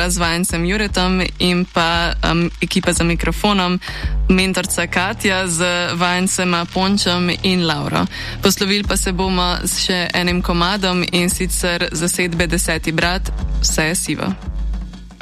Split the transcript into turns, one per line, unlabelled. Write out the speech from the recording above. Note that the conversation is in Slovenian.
z vajencem Juretom in pa ekipa za mikrofonom, mentorca Katja z vajencema Pončem in Lauro. Poslovili pa se bomo s še enim komadom in sicer zasedbe 10. brat, Vse je sivo.